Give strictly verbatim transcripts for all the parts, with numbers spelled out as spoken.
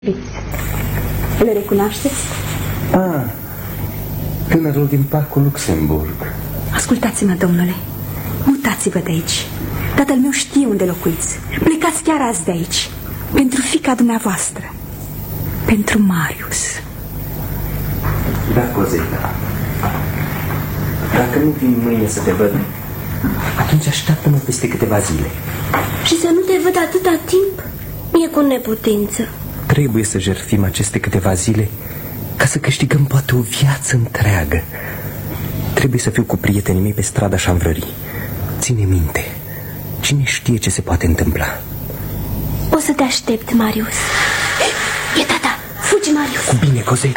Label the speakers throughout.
Speaker 1: Le recunoașteți?
Speaker 2: Ah, tânărul din parcul Luxemburg.
Speaker 1: Ascultați-mă, domnule, mutați-vă de aici. Tatăl meu știe unde locuiți. Plecați chiar azi de aici. Pentru fiica dumneavoastră, pentru Marius.
Speaker 2: Da, Cozeta, dacă nu vin mâine să te văd, atunci așteaptă-mă peste câteva zile.
Speaker 3: Și să nu te văd atâta timp? E cu neputință.
Speaker 2: Trebuie să jertfim aceste câteva zile ca să câștigăm poate o viață întreagă. Trebuie să fiu cu prietenii mei pe strada Șamvrării. Ține minte, cine știe ce se poate întâmpla.
Speaker 3: O să te aștept, Marius. E tata, fugi, Marius.
Speaker 2: Cu bine, Cozeta.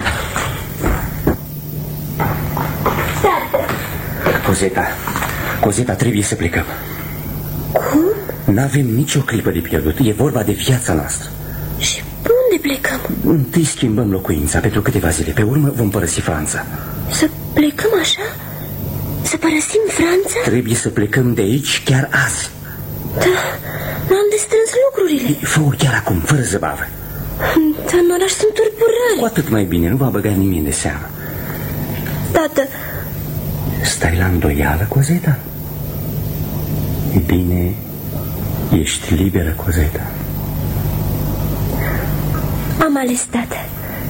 Speaker 3: Tata.
Speaker 2: Cozeta, Cozeta, trebuie să plecăm.
Speaker 3: Cum?
Speaker 2: N-avem nicio clipă de pierdut, e vorba de viața noastră.
Speaker 3: Și unde plecăm?
Speaker 2: Întâi schimbăm locuința pentru câteva zile, pe urmă vom părăsi Franța.
Speaker 3: Să plecăm așa? Să părăsim Franța?
Speaker 2: Trebuie să plecăm de aici chiar azi.
Speaker 3: Da, n-am de strâns lucrurile.
Speaker 2: Fă-o chiar acum, fără zăbavă.
Speaker 3: Dar în oraș sunt tulburări.
Speaker 2: Cu atât mai bine, nu va băga nimeni de seamă.
Speaker 3: Tată.
Speaker 2: Stai la îndoială, Cozeta? E bine, ești liberă, Cozeta.
Speaker 3: Am ales, tată.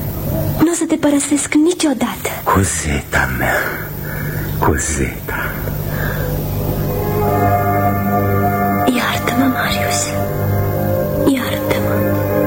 Speaker 3: Nu o să te părăsesc niciodată.
Speaker 2: Cozeta mea, Cozeta.